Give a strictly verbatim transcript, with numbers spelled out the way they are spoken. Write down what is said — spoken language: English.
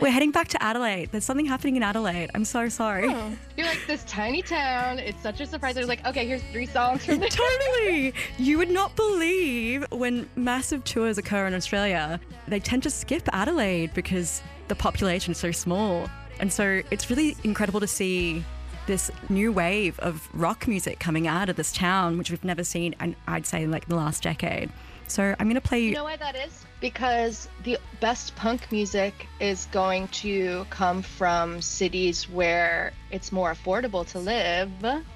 We're heading back to Adelaide. There's something happening in Adelaide. I'm so sorry. Oh, you're like, this tiny town. It's such a surprise. I was like, okay, here's three songs from this. Totally. You would not believe when massive tours occur in Australia, they tend to skip Adelaide because the population is so small. And so it's really incredible to see this new wave of rock music coming out of this town, which we've never seen, and I'd say like the last decade. So I'm going to play you. You know why that is? Because the best punk music is going to come from cities where it's more affordable to live.